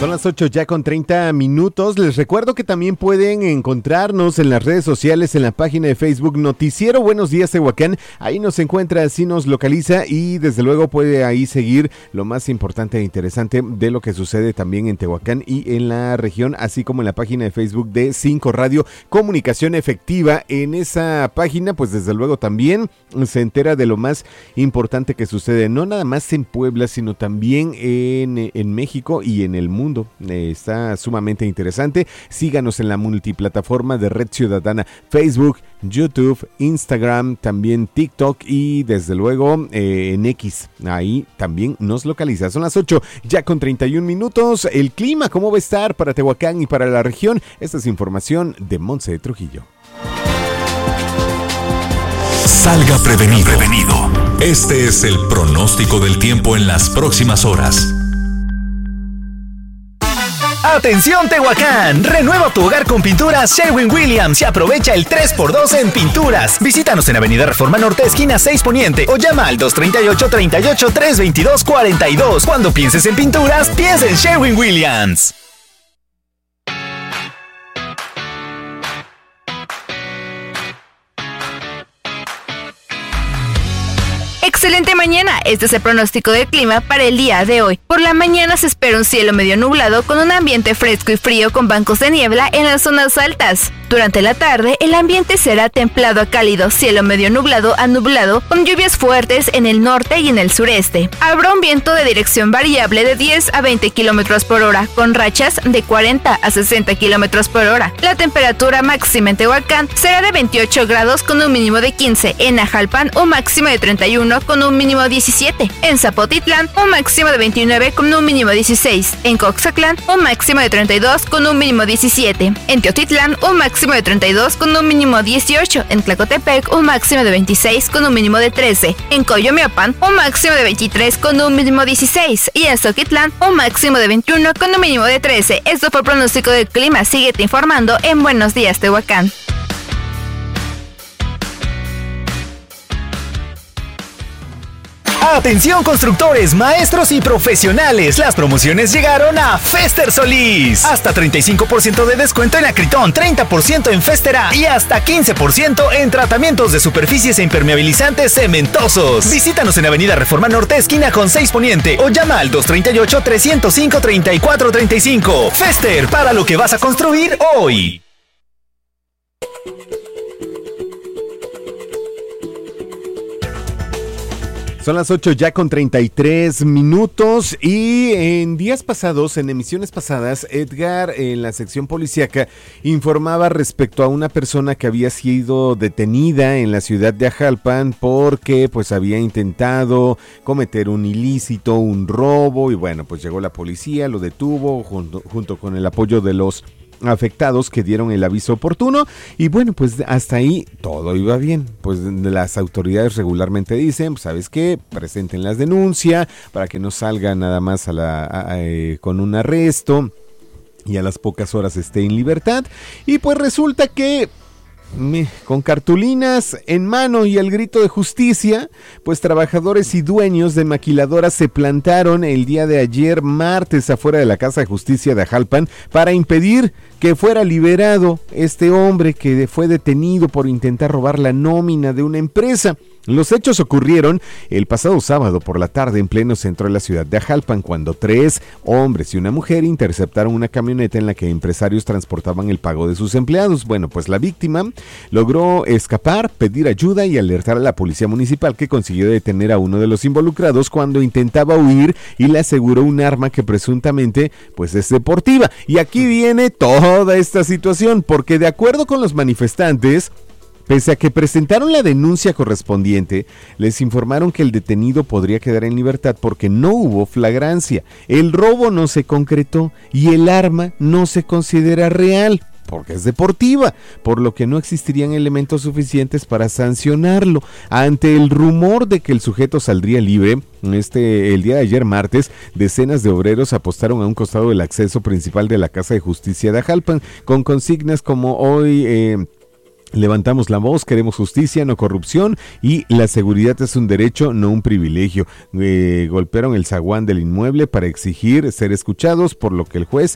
Son las 8 ya con 30 minutos. Les recuerdo que también pueden encontrarnos en las redes sociales, en la página de Facebook Noticiero Buenos Días Tehuacán. Ahí nos encuentra, así nos localiza y desde luego puede ahí seguir lo más importante e interesante de lo que sucede también en Tehuacán y en la región, así como en la página de Facebook de 5 Radio Comunicación Efectiva. En esa página, pues desde luego también se entera de lo más importante que sucede, no nada más en Puebla, sino también en México y en el mundo. Está sumamente interesante. Síganos en la multiplataforma de Red Ciudadana, Facebook, YouTube, Instagram, también TikTok y desde luego en X. Ahí también nos localiza. Son las 8 ya con 31 minutos. El clima, ¿cómo va a estar para Tehuacán y para la región? Esta es información de Montse de Trujillo. Salga prevenido. Este es el pronóstico del tiempo en las próximas horas. ¡Atención Tehuacán! Renueva tu hogar con pinturas Sherwin-Williams y aprovecha el 3x2 en pinturas. Visítanos en Avenida Reforma Norte, esquina 6 Poniente o llama al 238-322-42. Cuando pienses en pinturas, piensa en Sherwin-Williams. Excelente mañana, este es el pronóstico del clima para el día de hoy. Por la mañana se espera un cielo medio nublado con un ambiente fresco y frío con bancos de niebla en las zonas altas. Durante la tarde el ambiente será templado a cálido, cielo medio nublado a nublado con lluvias fuertes en el norte y en el sureste. Habrá un viento de dirección variable de 10 a 20 km por hora con rachas de 40 a 60 km por hora. La temperatura máxima en Tehuacán será de 28 grados con un mínimo de 15. En Ajalpan un máximo de 31 con un mínimo de 17. En Zapotitlán un máximo de 29 con un mínimo de 16. En Coxatlán un máximo de 32 con un mínimo de 17. En Teotitlán un máximo de 32 con un mínimo de 18. En Tlacotepec un máximo de 26 con un mínimo de 13. En Coyomeapan un máximo de 23 con un mínimo de 16. Y en Zoquitlán un máximo de 21 con un mínimo de 13. Esto fue el pronóstico del clima. Síguete informando en Buenos Días Tehuacán. Atención constructores, maestros y profesionales, las promociones llegaron a Fester Solís. Hasta 35% de descuento en Acritón, 30% en Festera y hasta 15% en tratamientos de superficies e impermeabilizantes cementosos. Visítanos en Avenida Reforma Norte, esquina con 6 Poniente o llama al 238-305-3435. Fester, para lo que vas a construir hoy. Son las 8 ya con 33 minutos y en días pasados, en emisiones pasadas, Edgar en la sección policíaca informaba respecto a una persona que había sido detenida en la ciudad de Ajalpan porque pues había intentado cometer un ilícito, un robo y bueno, pues llegó la policía, lo detuvo junto con el apoyo de los afectados que dieron el aviso oportuno y bueno, pues hasta ahí todo iba bien. Pues las autoridades regularmente dicen, ¿sabes qué? Presenten las denuncias para que no salga nada más con un arresto y a las pocas horas esté en libertad. Y pues resulta que con cartulinas en mano y el grito de justicia, pues trabajadores y dueños de maquiladoras se plantaron el día de ayer martes afuera de la Casa de Justicia de Ajalpan para impedir que fuera liberado este hombre que fue detenido por intentar robar la nómina de una empresa. Los hechos ocurrieron el pasado sábado por la tarde en pleno centro de la ciudad de Ajalpan, cuando 3 hombres y una mujer interceptaron una camioneta en la que empresarios transportaban el pago de sus empleados. Bueno, pues la víctima logró escapar, pedir ayuda y alertar a la policía municipal, que consiguió detener a uno de los involucrados cuando intentaba huir y le aseguró un arma que presuntamente pues es deportiva. Y aquí viene toda esta situación, porque de acuerdo con los manifestantes, pese a que presentaron la denuncia correspondiente, les informaron que el detenido podría quedar en libertad porque no hubo flagrancia, el robo no se concretó y el arma no se considera real porque es deportiva, por lo que no existirían elementos suficientes para sancionarlo. Ante el rumor de que el sujeto saldría libre, el día de ayer martes, decenas de obreros apostaron a un costado del acceso principal de la Casa de Justicia de Ajalpan, con consignas como hoy Levantamos la voz, queremos justicia, no corrupción, y la seguridad es un derecho, no un privilegio. Golpearon el zaguán del inmueble para exigir ser escuchados, por lo que el juez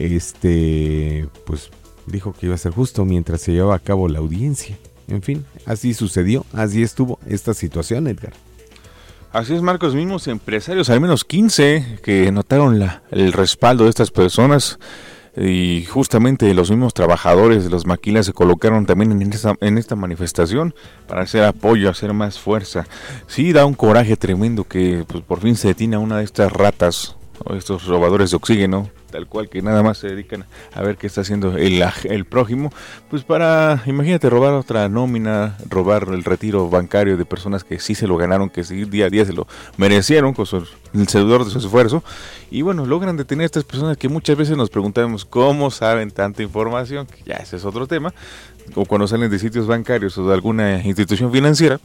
pues dijo que iba a ser justo mientras se llevaba a cabo la audiencia. En fin, así sucedió, así estuvo esta situación, Edgar. Así es, Marcos, mismos empresarios, al menos 15, que notaron el respaldo de estas personas. Y justamente los mismos trabajadores de los maquilas se colocaron también en esta manifestación para hacer apoyo, hacer más fuerza. Sí, da un coraje tremendo que pues, por fin se detiene a una de estas ratas o estos robadores de oxígeno, tal cual, que nada más se dedican a ver qué está haciendo el prójimo, pues para, imagínate, robar otra nómina, robar el retiro bancario de personas que sí se lo ganaron, que sí día a día se lo merecieron con el sudor de su esfuerzo, y bueno, logran detener a estas personas que muchas veces nos preguntamos cómo saben tanta información, que ya ese es otro tema, o cuando salen de sitios bancarios o de alguna institución financiera,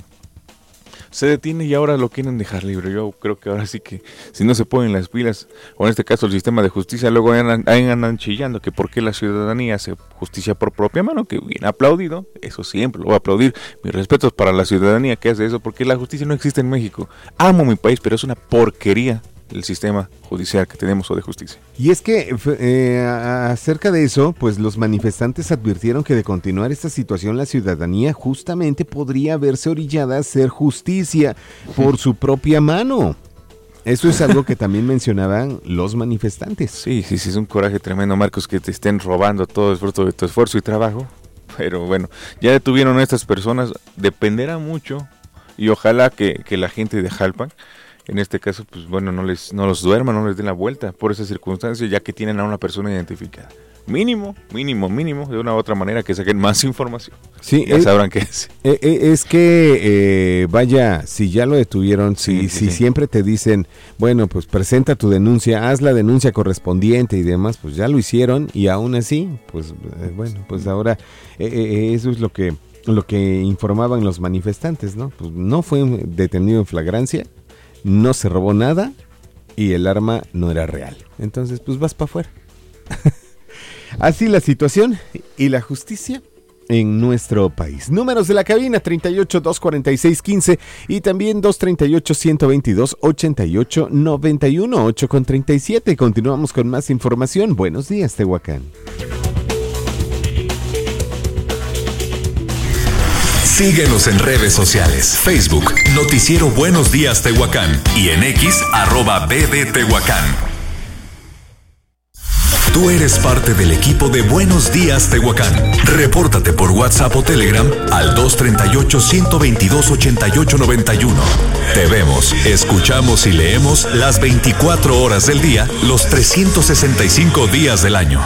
se detiene y ahora lo quieren dejar libre. Yo creo que ahora sí que si no se ponen las pilas, o en este caso el sistema de justicia, luego andan chillando que por qué la ciudadanía hace justicia por propia mano, que bien aplaudido, eso siempre lo voy a aplaudir. Mis respetos para la ciudadanía que hace eso, porque la justicia no existe en México. Amo mi país, pero es una porquería el sistema judicial que tenemos o de justicia. Y es que acerca de eso, pues los manifestantes advirtieron que de continuar esta situación la ciudadanía justamente podría verse orillada a hacer justicia por su propia mano. Eso es algo que también mencionaban los manifestantes. Sí, es un coraje tremendo, Marcos, que te estén robando todo el fruto de tu esfuerzo y trabajo. Pero bueno, ya detuvieron a estas personas, dependerá mucho y ojalá que la gente de Jalpan, en este caso, pues bueno, no los duerman, no les den la vuelta por esas circunstancias, ya que tienen a una persona identificada. Mínimo, de una u otra manera que saquen más información. Sí, ya sabrán qué es. Es que, vaya, si ya lo detuvieron, si siempre te dicen, bueno, pues presenta tu denuncia, haz la denuncia correspondiente y demás, pues ya lo hicieron y aún así, pues bueno, pues ahora eso es lo que informaban los manifestantes, ¿no? Pues no fue detenido en flagrancia, no se robó nada y el arma no era real. Entonces, pues vas para afuera. Así la situación y la justicia en nuestro país. Números de la cabina 38-246-15 y también 238-122-88-91, 8:37. Continuamos con más información. Buenos días, Tehuacán. Síguenos en redes sociales. Facebook, Noticiero Buenos Días Tehuacán, y en X, @BDTehuacán. Tú eres parte del equipo de Buenos Días Tehuacán. Repórtate por WhatsApp o Telegram al 238-122-8891. Te vemos, escuchamos y leemos las 24 horas del día, los 365 días del año.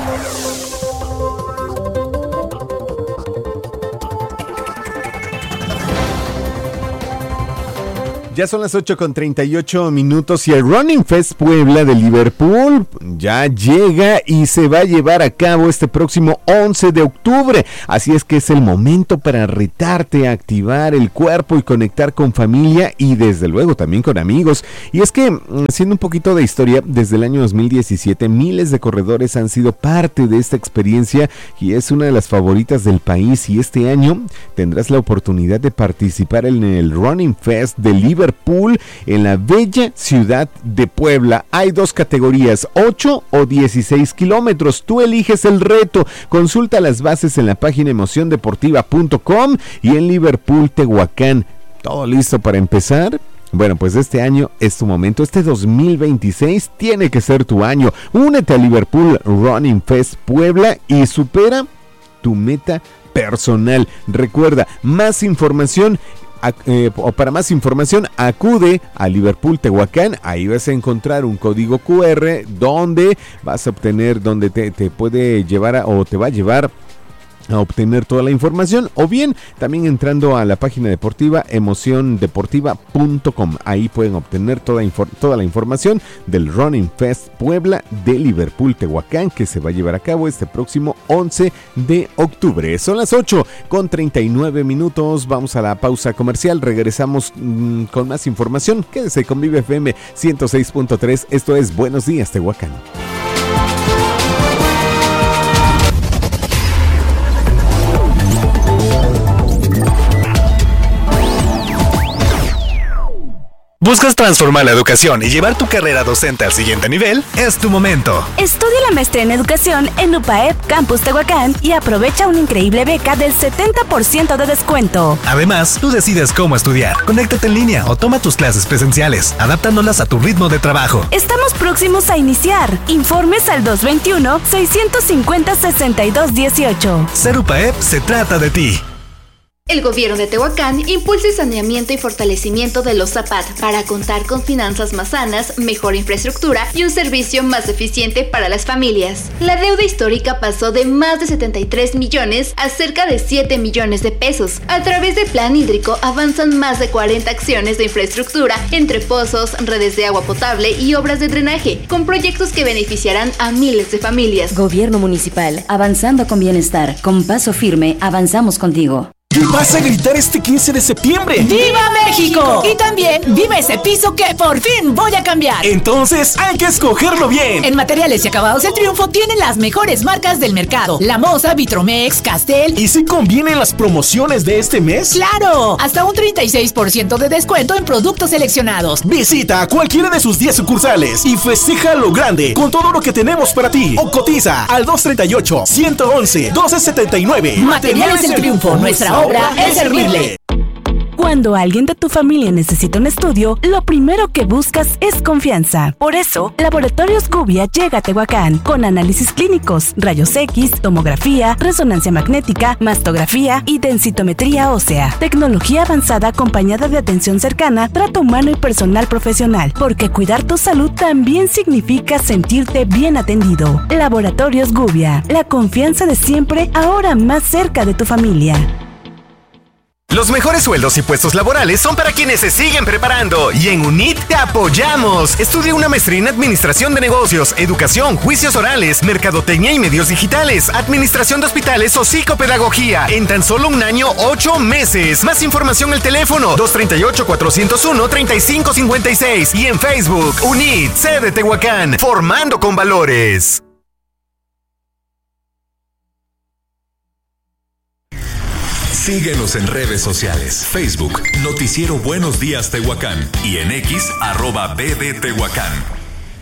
Ya son las 8:38 y el Running Fest Puebla de Liverpool ya llega y se va a llevar a cabo este próximo 11 de octubre. Así es que es el momento para retarte a activar el cuerpo y conectar con familia y desde luego también con amigos. Y es que, haciendo un poquito de historia, desde el año 2017 miles de corredores han sido parte de esta experiencia y es una de las favoritas del país, y este año tendrás la oportunidad de participar en el Running Fest de Liverpool en la bella ciudad de Puebla. Hay dos categorías, 8 o 16 kilómetros. Tú eliges el reto. Consulta las bases en la página emociondeportiva.com y en Liverpool, Tehuacán. ¿Todo listo para empezar? Bueno, pues este año es tu momento. Este 2026 tiene que ser tu año. Únete a Liverpool Running Fest Puebla y supera tu meta personal. Recuerda, más información o para más información acude a Liverpool Tehuacán. Ahí vas a encontrar un código QR donde vas a obtener, donde te puede llevar o te va a llevar a obtener toda la información, o bien también entrando a la página deportiva emociondeportiva.com. Ahí pueden obtener toda la información del Running Fest Puebla de Liverpool Tehuacán, que se va a llevar a cabo este próximo 11 de octubre. Son las 8:39. Vamos a la pausa comercial. Regresamos con más información. Quédese con Vive FM 106.3. Esto es Buenos Días Tehuacán. ¿Buscas transformar la educación y llevar tu carrera docente al siguiente nivel? Es tu momento. Estudia la maestría en educación en UPAEP Campus Tehuacán y aprovecha una increíble beca del 70% de descuento. Además, tú decides cómo estudiar. Conéctate en línea o toma tus clases presenciales, adaptándolas a tu ritmo de trabajo. Estamos próximos a iniciar. Informes al 221-650-6218. Ser UPAEP se trata de ti. El gobierno de Tehuacán impulsa el saneamiento y fortalecimiento de los Zapat para contar con finanzas más sanas, mejor infraestructura y un servicio más eficiente para las familias. La deuda histórica pasó de más de 73 millones a cerca de 7 millones de pesos. A través del plan hídrico avanzan más de 40 acciones de infraestructura entre pozos, redes de agua potable y obras de drenaje, con proyectos que beneficiarán a miles de familias. Gobierno municipal, avanzando con bienestar. Con paso firme, avanzamos contigo. ¿Qué vas a gritar este 15 de septiembre? ¡Viva México! Y también viva ese piso que por fin voy a cambiar. Entonces hay que escogerlo bien. En Materiales y Acabados El Triunfo tienen las mejores marcas del mercado: La Moza, Vitromex, Castel. ¿Y si convienen las promociones de este mes? ¡Claro! Hasta un 36% de descuento en productos seleccionados. Visita cualquiera de sus 10 sucursales y festeja lo grande con todo lo que tenemos para ti. O cotiza al 238-111-1279. Materiales El Triunfo, nuestra obra es servirle. Cuando alguien de tu familia necesita un estudio, lo primero que buscas es confianza. Por eso, Laboratorios Gubia llega a Tehuacán con análisis clínicos, rayos X, tomografía, resonancia magnética, mastografía y densitometría ósea. Tecnología avanzada acompañada de atención cercana, trato humano y personal profesional, porque cuidar tu salud también significa sentirte bien atendido. Laboratorios Gubia, la confianza de siempre, ahora más cerca de tu familia. Los mejores sueldos y puestos laborales son para quienes se siguen preparando, y en UNIT te apoyamos. Estudia una maestría en Administración de Negocios, Educación, Juicios Orales, Mercadotecnia y Medios Digitales, Administración de Hospitales o Psicopedagogía en tan solo un año, 8 meses. Más información al teléfono 238-401-3556 y en Facebook, UNIT, sede Tehuacán, formando con valores. Síguenos en redes sociales. Facebook, Noticiero Buenos Días Tehuacán. Y en X, @BD Tehuacán.